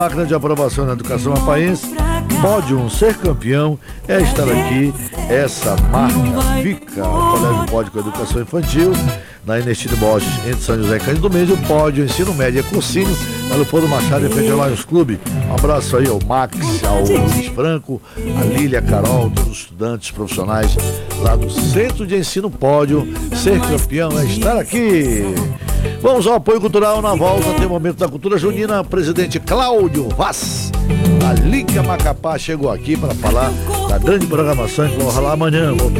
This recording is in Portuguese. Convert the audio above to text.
Máquina de aprovação na educação mapaense, pode ser campeão, é estar aqui, essa marca fica. O Colégio Pódio com Educação Infantil, na Ernestina Bosch, entre São José e Cândido Mendes, o Pódio Ensino Médio Cursinho, na Leopoldo Machado, em frente ao Lions Clube. Um abraço aí ao Max, ao Luiz Franco, a Lília, a Carol, todos os estudantes profissionais lá do Centro de Ensino Pódio. Ser campeão é estar aqui. Vamos ao apoio cultural. Na volta tem o Momento da Cultura Junina. Presidente Cláudio Vaz, a Liga Macapá, chegou aqui para falar da grande programação que vai rolar amanhã.